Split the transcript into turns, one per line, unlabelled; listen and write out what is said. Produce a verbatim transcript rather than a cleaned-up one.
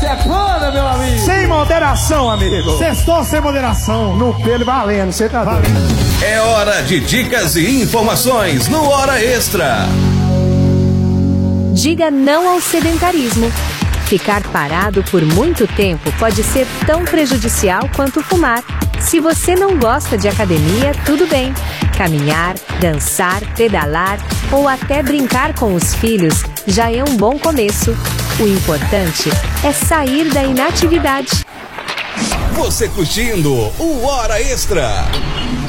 Sepana, meu amigo.
Sem moderação, amigo.
Sextou sem moderação.
No pelo valendo, você tá valendo.
É hora de dicas e informações no Hora Extra.
Diga não ao sedentarismo. Ficar parado por muito tempo pode ser tão prejudicial quanto fumar. Se você não gosta de academia, tudo bem. Caminhar, dançar, pedalar ou até brincar com os filhos já é um bom começo. O importante é sair da inatividade.
Você curtindo o Hora Extra.